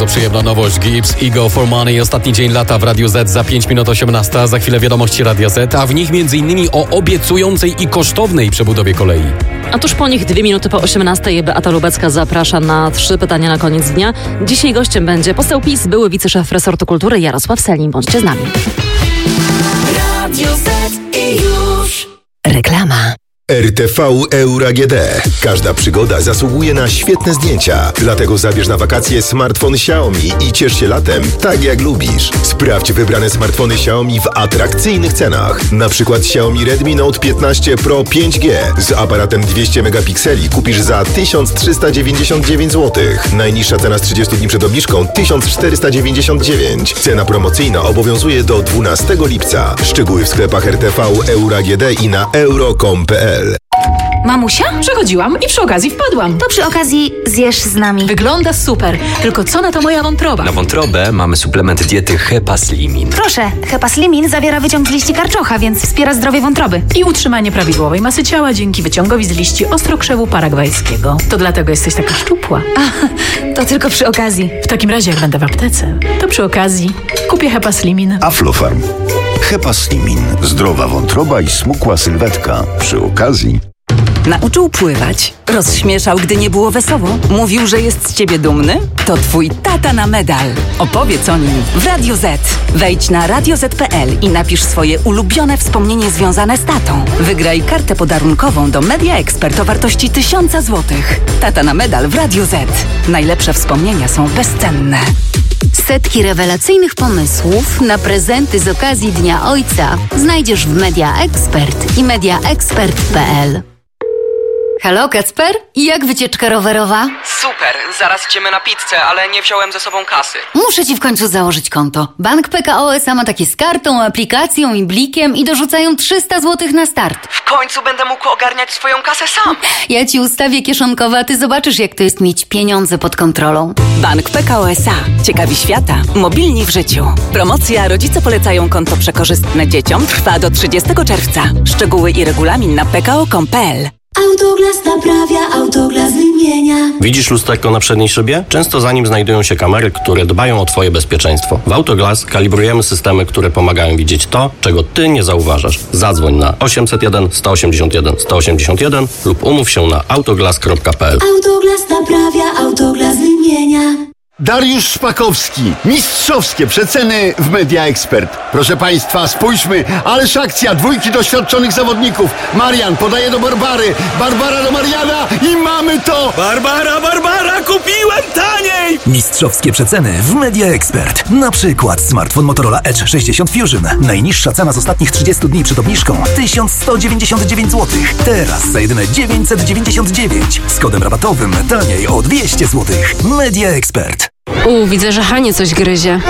przyjemna nowość. Gibbs, Ego for Money. Ostatni dzień lata w Radiu Z za 5 minut 18. Za chwilę wiadomości Radia Z, a w nich m.in. o obiecującej i kosztownej przebudowie kolei. A tuż po nich 2 minuty po 18. Beata Lubecka zaprasza na 3 pytania na koniec dnia. Dzisiaj gościem będzie poseł PiS, były wiceszef resortu kultury Jarosław Sellin. Bądźcie z nami. Radio Z i już. Reklama. RTV Euro AGD. Każda przygoda zasługuje na świetne zdjęcia. Dlatego zabierz na wakacje smartfon Xiaomi i ciesz się latem tak jak lubisz. Sprawdź wybrane smartfony Xiaomi w atrakcyjnych cenach. Na przykład Xiaomi Redmi Note 15 Pro 5G z aparatem 200 megapikseli kupisz za 1399 zł. Najniższa cena z 30 dni przed obniżką 1499. Cena promocyjna obowiązuje do 12 lipca. Szczegóły w sklepach RTV Euro AGD i na euro.com.pl. Mamusia? Przechodziłam i przy okazji wpadłam. To przy okazji zjesz z nami. Wygląda super, tylko co na to moja wątroba? Na wątrobę mamy suplement diety Hepaslimin. Proszę, Hepaslimin zawiera wyciąg z liści karczocha, więc wspiera zdrowie wątroby. I utrzymanie prawidłowej masy ciała dzięki wyciągowi z liści ostrokrzewu paragwajskiego. To dlatego jesteś taka szczupła. To tylko przy okazji. W takim razie jak będę w aptece, to przy okazji kupię Hepaslimin. Aflofarm. Hepaslimin. Zdrowa wątroba i smukła sylwetka. Przy okazji. Nauczył pływać, rozśmieszał, gdy nie było wesoło, mówił, że jest z ciebie dumny? To twój tata na medal. Opowiedz o nim w Radio Z. Wejdź na radioz.pl i napisz swoje ulubione wspomnienie związane z tatą. Wygraj kartę podarunkową do Media Expert o wartości 1000 zł. Tata na medal w Radio Z. Najlepsze wspomnienia są bezcenne. Setki rewelacyjnych pomysłów na prezenty z okazji Dnia Ojca znajdziesz w Media Expert i mediaexpert.pl. Halo, Kacper? Jak wycieczka rowerowa? Super, zaraz idziemy na pizzę, ale nie wziąłem ze sobą kasy. Muszę ci w końcu założyć konto. Bank PKO SA ma takie z kartą, aplikacją i blikiem i dorzucają 300 zł na start. W końcu będę mógł ogarniać swoją kasę sam. Ja ci ustawię kieszonkowe, a ty zobaczysz, jak to jest mieć pieniądze pod kontrolą. Bank PKO SA. Ciekawi świata. Mobilni w życiu. Promocja Rodzice polecają konto przekorzystne dzieciom trwa do 30 czerwca. Szczegóły i regulamin na pko.com.pl. Autoglas naprawia, Autoglas wymienia. Widzisz lusterko na przedniej szybie? Często za nim znajdują się kamery, które dbają o twoje bezpieczeństwo. W Autoglas kalibrujemy systemy, które pomagają widzieć to, czego ty nie zauważasz. Zadzwoń na 801 181 181 lub umów się na autoglas.pl. Autoglas naprawia, Autoglas wymienia. Dariusz Szpakowski. Mistrzowskie przeceny w Media Expert. Proszę Państwa, spójrzmy, ależ akcja, 2 doświadczonych zawodników. Marian podaje do Barbary, Barbara do Mariana i mamy to! Barbara, kupiłem taniej! Mistrzowskie przeceny w Media Expert. Na przykład smartfon Motorola Edge 60 Fusion. Najniższa cena z ostatnich 30 dni przed obniżką 1199 zł. Teraz za jedyne 999. Z kodem rabatowym taniej o 200 zł. Media Expert. Widzę, że Hanie coś gryzie.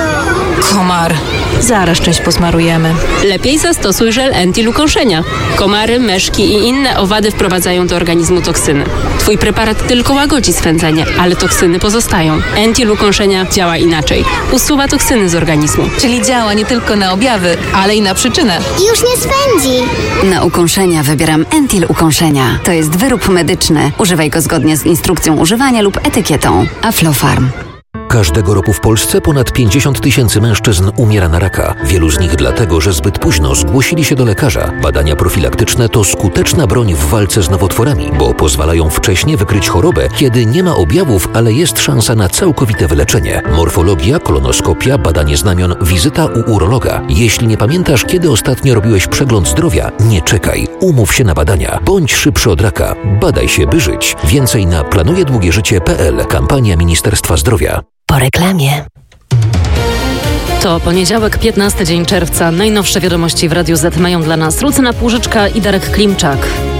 Komar. Zaraz czymś posmarujemy. Lepiej zastosuj żel anti-ukąszenia. Komary, myszki i inne owady wprowadzają do organizmu toksyny. Twój preparat tylko łagodzi swędzenie, ale toksyny pozostają. Anti-ukąszenia działa inaczej. Usuwa toksyny z organizmu. Czyli działa nie tylko na objawy, ale i na przyczynę. Już nie swędzi. Na ukąszenia wybieram Entil Ukąszenia. To jest wyrób medyczny. Używaj go zgodnie z instrukcją używania lub etykietą. Aflofarm. Każdego roku w Polsce ponad 50 000 mężczyzn umiera na raka. Wielu z nich dlatego, że zbyt późno zgłosili się do lekarza. Badania profilaktyczne to skuteczna broń w walce z nowotworami, bo pozwalają wcześnie wykryć chorobę, kiedy nie ma objawów, ale jest szansa na całkowite wyleczenie. Morfologia, kolonoskopia, badanie znamion, wizyta u urologa. Jeśli nie pamiętasz, kiedy ostatnio robiłeś przegląd zdrowia, nie czekaj. Umów się na badania. Bądź szybszy od raka. Badaj się, by żyć. Więcej na planujedługieżycie.pl. Kampania Ministerstwa Zdrowia. Po reklamie. To poniedziałek, 15 dzień czerwca. Najnowsze wiadomości w Radiu Z mają dla nas Lucyna Płużyczka i Darek Klimczak.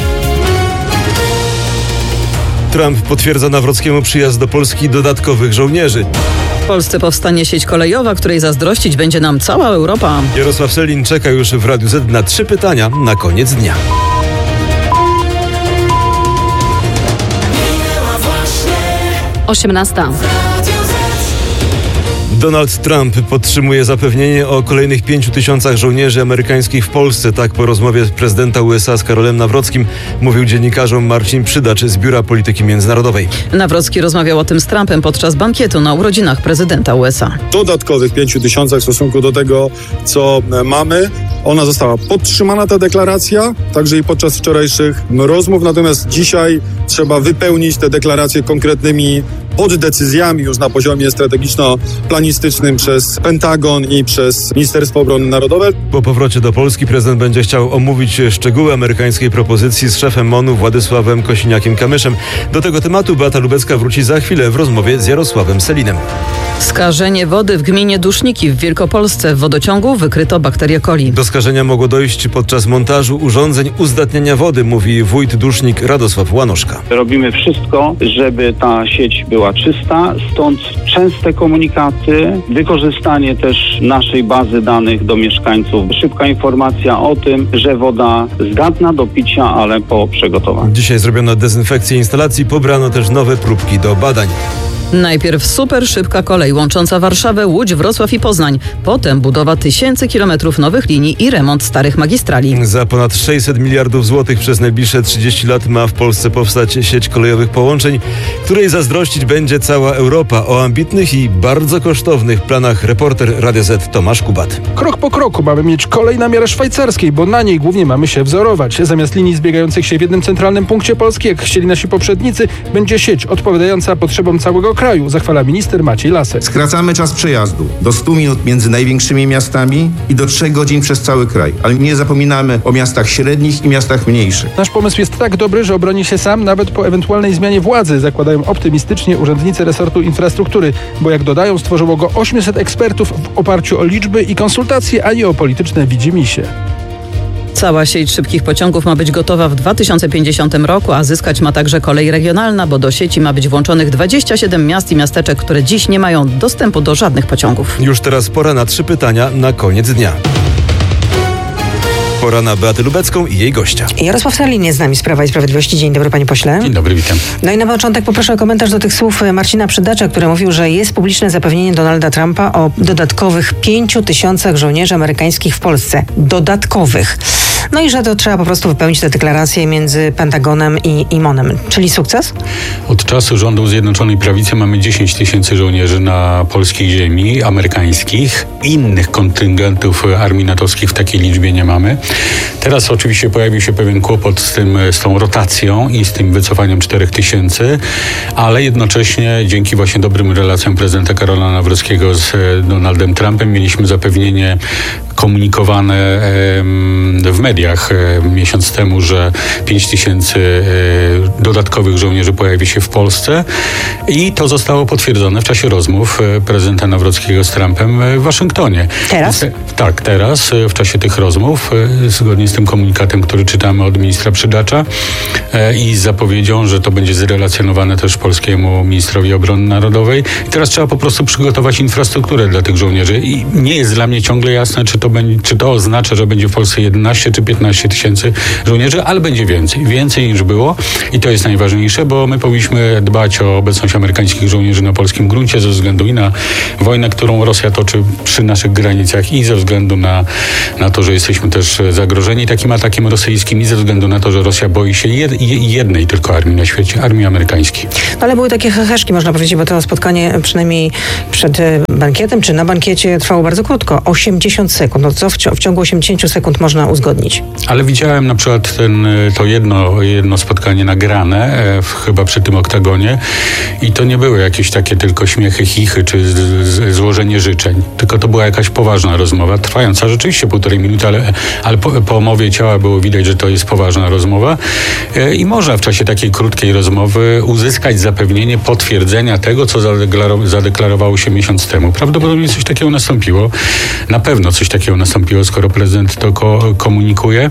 Trump potwierdza Nawrockiemu przyjazd do Polski dodatkowych żołnierzy. W Polsce powstanie sieć kolejowa, której zazdrościć będzie nam cała Europa. Jarosław Sellin czeka już w Radiu Z na 3 pytania na koniec dnia. 18. Donald Trump podtrzymuje zapewnienie o kolejnych 5000 żołnierzy amerykańskich w Polsce. Tak po rozmowie prezydenta USA z Karolem Nawrockim mówił dziennikarzom Marcin Przydacz z Biura Polityki Międzynarodowej. Nawrocki rozmawiał o tym z Trumpem podczas bankietu na urodzinach prezydenta USA. Dodatkowych 5000 w stosunku do tego, co mamy. Ona została podtrzymana, ta deklaracja, także i podczas wczorajszych rozmów. Natomiast dzisiaj trzeba wypełnić te deklaracje konkretnymi poddecyzjami już na poziomie strategiczno-planistycznym przez Pentagon i przez Ministerstwo Obrony Narodowej. Po powrocie do Polski prezydent będzie chciał omówić szczegóły amerykańskiej propozycji z szefem MON-u Władysławem Kosiniakiem-Kamyszem. Do tego tematu Beata Lubecka wróci za chwilę w rozmowie z Jarosławem Selinem. Skażenie wody w gminie Duszniki w Wielkopolsce. W wodociągu wykryto bakterię coli. Do skażenia mogło dojść podczas montażu urządzeń uzdatniania wody, mówi wójt Dusznik Radosław Łanoszka. Robimy wszystko, żeby ta sieć była czysta, stąd częste komunikaty, wykorzystanie też naszej bazy danych do mieszkańców. Szybka informacja o tym, że woda zdatna do picia, ale po przygotowaniu. Dzisiaj zrobiono dezynfekcję instalacji, pobrano też nowe próbki do badań. Najpierw super szybka kolej łącząca Warszawę, Łódź, Wrocław i Poznań. Potem budowa tysięcy kilometrów nowych linii i remont starych magistrali. Za ponad 600 miliardów złotych przez najbliższe 30 lat ma w Polsce powstać sieć kolejowych połączeń, której zazdrościć będzie cała Europa. O ambitnych i bardzo kosztownych planach reporter Radia Z Tomasz Kubat. Krok po kroku mamy mieć kolej na miarę szwajcarskiej, bo na niej głównie mamy się wzorować. Zamiast linii zbiegających się w jednym centralnym punkcie Polski, jak chcieli nasi poprzednicy, będzie sieć odpowiadająca potrzebom całego kraju, zachwala minister Maciej Lasek. Skracamy czas przejazdu do 100 minut między największymi miastami i do 3 godzin przez cały kraj. Ale nie zapominamy o miastach średnich i miastach mniejszych. Nasz pomysł jest tak dobry, że obroni się sam nawet po ewentualnej zmianie władzy, zakładają optymistycznie urzędnicy resortu infrastruktury, bo jak dodają, stworzyło go 800 ekspertów w oparciu o liczby i konsultacje, a nie o polityczne widzimisię. Cała sieć szybkich pociągów ma być gotowa w 2050 roku, a zyskać ma także kolej regionalna, bo do sieci ma być włączonych 27 miast i miasteczek, które dziś nie mają dostępu do żadnych pociągów. Już teraz pora na 3 pytania na koniec dnia. Pora na Beatę Lubecką i jej gościa. Jarosław Selin jest z nami z Prawa i Sprawiedliwości. Dzień dobry, panie pośle. Dzień dobry, witam. No i na początek poproszę o komentarz do tych słów Marcina Przydacza, który mówił, że jest publiczne zapewnienie Donalda Trumpa o dodatkowych 5000 żołnierzy amerykańskich w Polsce. Dodatkowych. No i że to trzeba po prostu wypełnić te deklaracje między Pentagonem i MON-em. Czyli sukces? Od czasu rządu Zjednoczonej Prawicy mamy 10 000 żołnierzy na polskiej ziemi, amerykańskich. Innych kontyngentów armii natowskich w takiej liczbie nie mamy. Teraz oczywiście pojawił się pewien kłopot z tą rotacją i z tym wycofaniem 4000, ale jednocześnie dzięki właśnie dobrym relacjom prezydenta Karola Nawrockiego z Donaldem Trumpem mieliśmy zapewnienie komunikowane w mediach miesiąc temu, że 5000 dodatkowych żołnierzy pojawi się w Polsce i to zostało potwierdzone w czasie rozmów prezydenta Nawrockiego z Trumpem w Waszyngtonie. Teraz? Tak, teraz w czasie tych rozmów, zgodnie z tym komunikatem, który czytamy od ministra Przydacza i z zapowiedzią, że to będzie zrelacjonowane też polskiemu ministrowi obrony narodowej. I teraz trzeba po prostu przygotować infrastrukturę dla tych żołnierzy i nie jest dla mnie ciągle jasne, czy to oznacza, że będzie w Polsce 11 czy 15 tysięcy żołnierzy, ale będzie więcej niż było i to jest najważniejsze, bo my powinniśmy dbać o obecność amerykańskich żołnierzy na polskim gruncie ze względu i na wojnę, którą Rosja toczy przy naszych granicach i ze względu na to, że jesteśmy też zagrożeni takim atakiem rosyjskim i ze względu na to, że Rosja boi się jednej tylko armii na świecie, armii amerykańskiej. No ale były takie heheszki, można powiedzieć, bo to spotkanie przynajmniej przed bankietem czy na bankiecie trwało bardzo krótko. 80 sekund. No co w ciągu 80 sekund można uzgodnić? Ale widziałem na przykład to jedno spotkanie nagrane, chyba przy tym oktagonie i to nie były jakieś takie tylko śmiechy, chichy czy złożenie życzeń, tylko to była jakaś poważna rozmowa, trwająca rzeczywiście 1,5 minuty, ale po mowie ciała było widać, że to jest poważna rozmowa i można w czasie takiej krótkiej rozmowy uzyskać zapewnienie potwierdzenia tego, co zadeklarowało się miesiąc temu. Prawdopodobnie coś takiego nastąpiło. Na pewno coś takiego nastąpiło, skoro prezydent to komunikuje.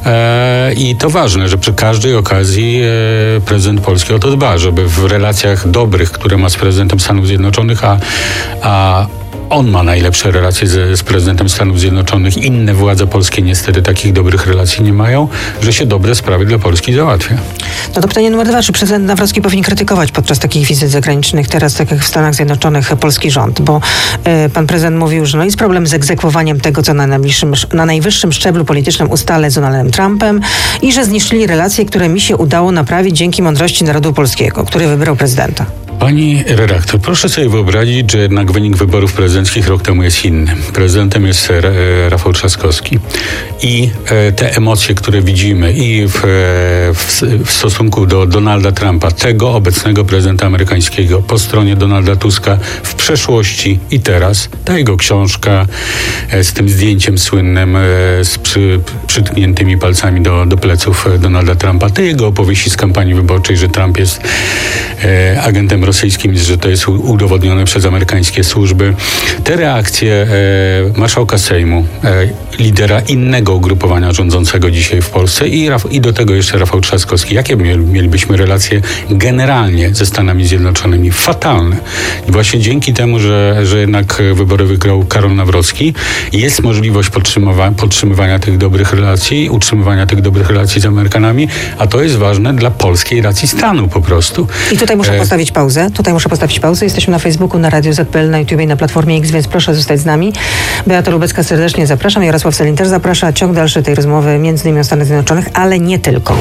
I to ważne, że przy każdej okazji prezydent Polski o to dba, żeby w relacjach dobrych, które ma z prezydentem Stanów Zjednoczonych, a on ma najlepsze relacje z prezydentem Stanów Zjednoczonych. Inne władze polskie niestety takich dobrych relacji nie mają, że się dobre sprawy dla Polski załatwia. No to pytanie numer 2. Czy prezydent Nawrocki powinien krytykować podczas takich wizyt zagranicznych teraz, tak jak w Stanach Zjednoczonych, polski rząd? Bo pan prezydent mówił, że jest problem z egzekwowaniem tego, co na najwyższym szczeblu politycznym ustalę z Donaldem Trumpem i że zniszczyli relacje, które mi się udało naprawić dzięki mądrości narodu polskiego, który wybrał prezydenta. Pani redaktor, proszę sobie wyobrazić, że jednak wynik wyborów prezydenckich rok temu jest inny. Prezydentem jest Rafał Trzaskowski. I te emocje, które widzimy i w stosunku do Donalda Trumpa, tego obecnego prezydenta amerykańskiego, po stronie Donalda Tuska w przeszłości i teraz, ta jego książka z tym zdjęciem słynnym z przytkniętymi palcami do pleców Donalda Trumpa, te jego opowieści z kampanii wyborczej, że Trump jest agentem rosyjskim, że to jest udowodnione przez amerykańskie służby. Te reakcje marszałka Sejmu, lidera innego ugrupowania rządzącego dzisiaj w Polsce i do tego jeszcze Rafał Trzaskowski. Jakie mielibyśmy relacje generalnie ze Stanami Zjednoczonymi? Fatalne. I właśnie dzięki temu, że jednak wybory wygrał Karol Nawrocki, jest możliwość podtrzymywania tych dobrych relacji, utrzymywania tych dobrych relacji z Amerykanami, a to jest ważne dla polskiej racji stanu po prostu. I tutaj muszę postawić pauzę. Jesteśmy na Facebooku, na Radio ZPL, na YouTube i na Platformie X, więc proszę zostać z nami. Beata Lubecka serdecznie zapraszam. Jarosław Sellin też zaprasza. Ciąg dalszy tej rozmowy między innymi o Stanach Zjednoczonych, ale nie tylko.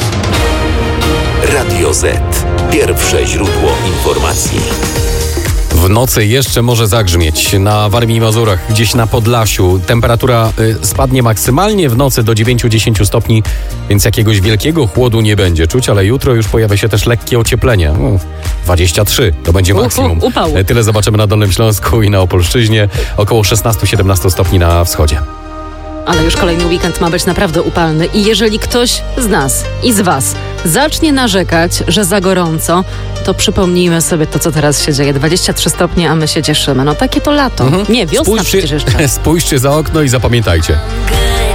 Radio Z. Pierwsze źródło informacji. W nocy jeszcze może zagrzmieć na Warmii i Mazurach, gdzieś na Podlasiu. Temperatura spadnie maksymalnie w nocy do 9-10 stopni, więc jakiegoś wielkiego chłodu nie będzie czuć, ale jutro już pojawia się też lekkie ocieplenie. 23 to będzie maksimum. Upał. Tyle zobaczymy na Dolnym Śląsku i na Opolszczyźnie. Około 16-17 stopni na wschodzie. Ale już kolejny weekend ma być naprawdę upalny i jeżeli ktoś z nas i z was zacznie narzekać, że za gorąco, to przypomnijmy sobie to, co teraz się dzieje. 23 stopnie, a my się cieszymy. No takie to lato. Nie, wiosna przecież jeszcze. Spójrzcie za okno i zapamiętajcie.